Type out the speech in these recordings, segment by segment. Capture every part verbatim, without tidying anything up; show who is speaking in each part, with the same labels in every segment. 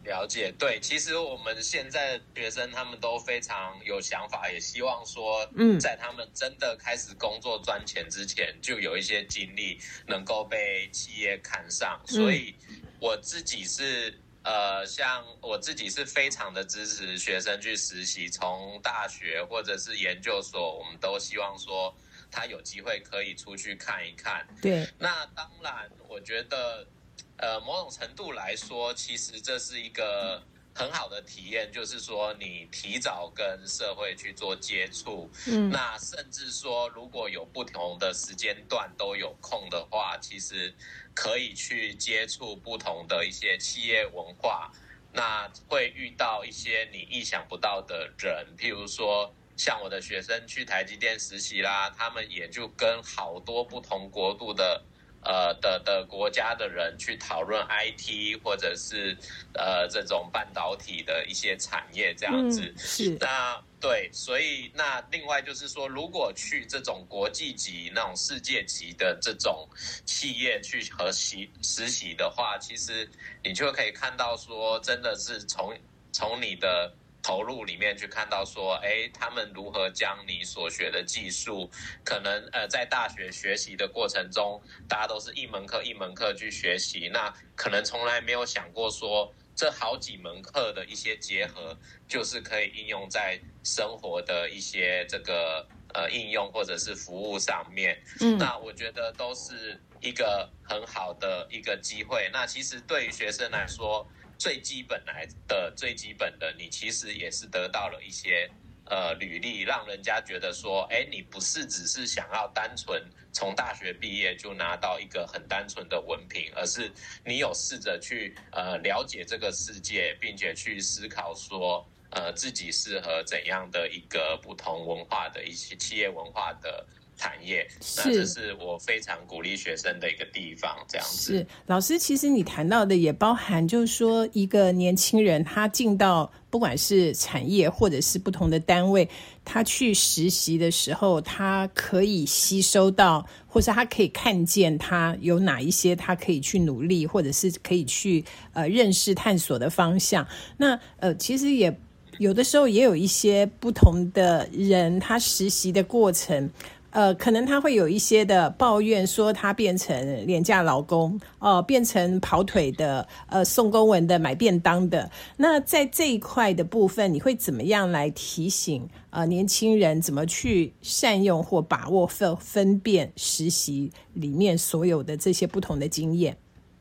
Speaker 1: 了解，对，其实我们现在的学生他们都非常有想法，也希望说，在他们真的开始工作赚钱之前，就有一些经历能够被企业看上。所以我自己是呃，像我自己是非常的支持学生去实习，从大学或者是研究所，我们都希望说他有机会可以出去看一看。
Speaker 2: 对，
Speaker 1: 那当然，我觉得。呃，某种程度来说，其实这是一个很好的体验，就是说你提早跟社会去做接触，嗯，那甚至说如果有不同的时间段都有空的话，其实可以去接触不同的一些企业文化，那会遇到一些你意想不到的人，譬如说像我的学生去台积电实习啦，他们也就跟好多不同国度的呃的的国家的人去讨论 I T 或者是呃这种半导体的一些产业这样子。
Speaker 2: 嗯，是。
Speaker 1: 那对，所以那另外就是说，如果去这种国际级、那种世界级的这种企业去和习实习的话，其实你就可以看到说，真的是从从你的投入里面去看到说，哎，他们如何将你所学的技术，可能呃在大学学习的过程中，大家都是一门课一门课去学习，那可能从来没有想过说，这好几门课的一些结合，就是可以应用在生活的一些这个呃应用或者是服务上面。嗯，那我觉得都是一个很好的一个机会。那其实对于学生来说，最基本来的最基本的，你其实也是得到了一些呃履历，让人家觉得说，哎，你不是只是想要单纯从大学毕业就拿到一个很单纯的文凭，而是你有试着去呃了解这个世界，并且去思考说，呃自己适合怎样的一个不同文化的一些企业文化的产业，那这是我非常鼓励学生的一个地方，这样子。
Speaker 2: 是，老师，其实你谈到的也包含，就是说一个年轻人他进到不管是产业或者是不同的单位，他去实习的时候，他可以吸收到，或者他可以看见他有哪一些他可以去努力，或者是可以去呃认识探索的方向。那呃，其实也有的时候也有一些不同的人，他实习的过程。呃，可能他会有一些的抱怨，说他变成廉价劳工，哦、呃，变成跑腿的，呃，送公文的，买便当的。那在这一块的部分，你会怎么样来提醒呃年轻人怎么去善用或把握分分辨实习里面所有的这些不同的经验？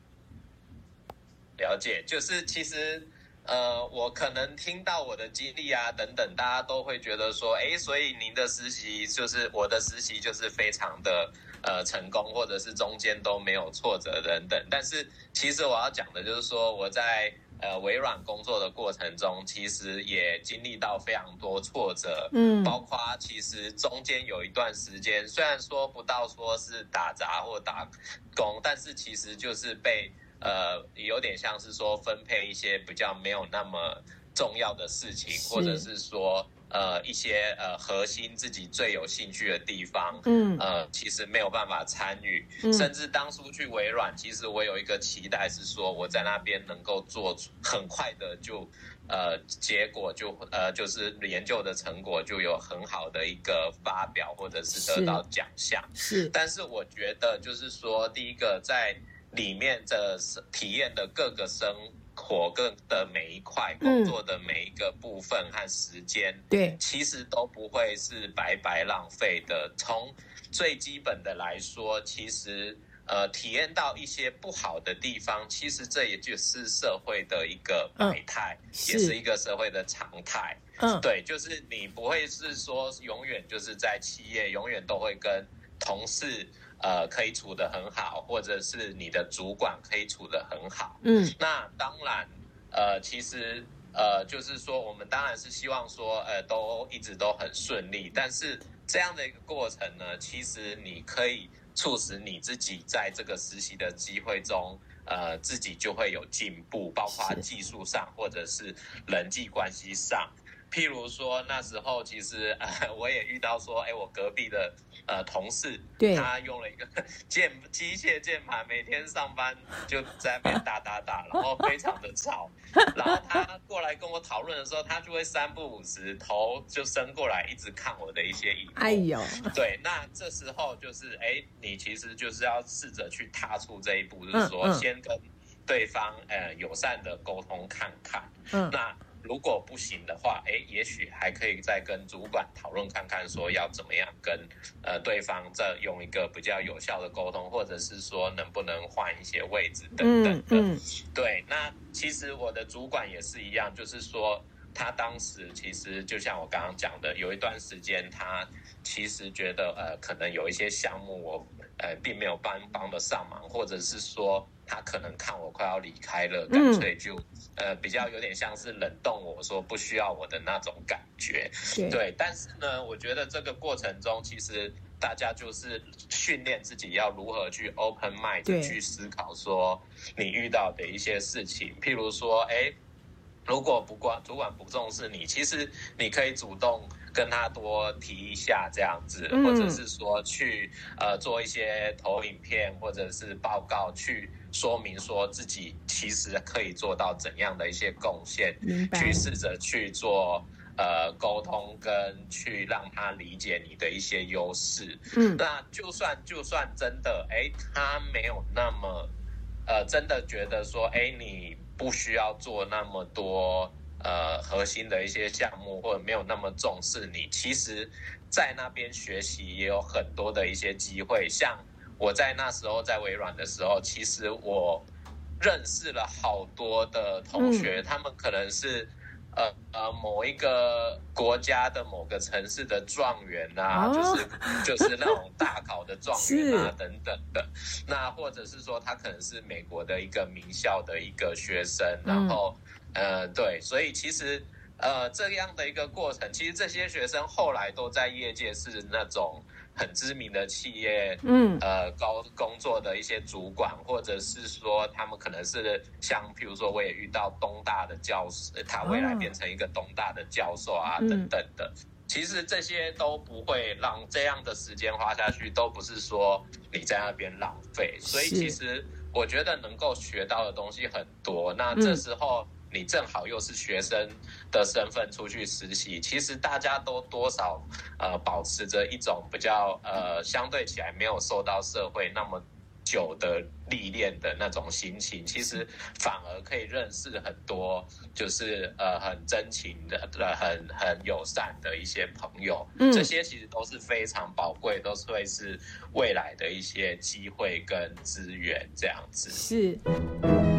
Speaker 1: 了解，就是其实。呃，我可能听到我的经历啊等等，大家都会觉得说，哎，所以您的实习就是我的实习就是非常的呃成功，或者是中间都没有挫折等等。但是其实我要讲的就是说，我在呃微软工作的过程中，其实也经历到非常多挫折，嗯，包括其实中间有一段时间，虽然说不到说是打杂或打工，但是其实就是被。呃，有点像是说分配一些比较没有那么重要的事情，或者是说呃一些呃核心自己最有兴趣的地方，嗯，呃其实没有办法参与，嗯，甚至当初去微软，其实我有一个期待是说我在那边能够做很快的就呃结果就呃就是研究的成果就有很好的一个发表，或者是得到奖项，
Speaker 2: 是，
Speaker 1: 但是我觉得就是说第一个在里面的体验的各个生活各的每一块工作的每一个部分和时间，
Speaker 2: 对，
Speaker 1: 其实都不会是白白浪费的。从最基本的来说，其实呃体验到一些不好的地方，其实这也就是社会的一个百态，嗯，也是一个社会的常态。嗯，对，就是你不会是说永远就是在企业永远都会跟同事。呃，可以处得很好，或者是你的主管可以处得很好。嗯，那当然，呃，其实呃，就是说，我们当然是希望说，呃，都一直都很顺利。但是这样的一个过程呢，其实你可以促使你自己在这个实习的机会中，呃，自己就会有进步，包括技术上或者是人际关系上。 譬如说那时候其实呃我也遇到说，哎，我隔壁的呃同事，
Speaker 2: 对，
Speaker 1: 他用了一个键机械键盘，每天上班就在那边打打打，然后非常的吵。然后他过来跟我讨论的时候，他就会三不五时头就伸过来，一直看我的一些荧幕。
Speaker 2: 哎呦，
Speaker 1: 对，那这时候就是哎，你其实就是要试着去踏出这一步，就是说先跟对方呃友善的沟通看看。嗯，那如果不行的话，哎，也许还可以再跟主管讨论看看，说要怎么样跟呃对方再用一个比较有效的沟通，或者是说能不能换一些位置等等的。嗯嗯、对，那其实我的主管也是一样，就是说他当时其实就像我刚刚讲的，有一段时间他其实觉得呃可能有一些项目我呃并没有帮帮得上忙，或者是说他可能看我快要离开了，干脆就、嗯、呃比较有点像是冷冻我，说不需要我的那种感觉。对，对，但是呢，我觉得这个过程中其实大家就是训练自己要如何去 open mind 去思考说你遇到的一些事情，譬如说哎。如果不管主管不重视你，其实你可以主动跟他多提一下这样子，嗯、或者是说去呃做一些投影片或者是报告，去说明说自己其实可以做到怎样的一些贡献，去试着去做呃沟通跟去让他理解你的一些优势。嗯，那就算就算真的哎他没有那么呃真的觉得说哎你。不需要做那么多呃核心的一些项目，或者没有那么重视你，其实在那边学习也有很多的一些机会。像我在那时候在微软的时候，其实我认识了好多的同学，嗯、他们可能是呃呃某一个国家的某个城市的状元啊，哦、就是就是那种大考的状元啊等等的。那或者是说他可能是美国的一个名校的一个学生，然后、嗯、呃对，所以其实呃这样的一个过程，其实这些学生后来都在业界是那种很知名的企业，嗯，呃，高工作的一些主管，或者是说他们可能是像，譬如说我也遇到东大的教授，他未来变成一个东大的教授啊，哦、等等的。其实这些都不会让这样的时间花下去，都不是说你在那边浪费。所以其实我觉得能够学到的东西很多。那这时候。嗯你正好又是学生的身份出去实习，其实大家都多少呃保持着一种比较呃相对起来没有受到社会那么久的历练的那种心情，其实反而可以认识很多就是呃很真情的、呃很很友善的一些朋友，嗯、这些其实都是非常宝贵，都是会是未来的一些机会跟资源这样子。
Speaker 2: 是。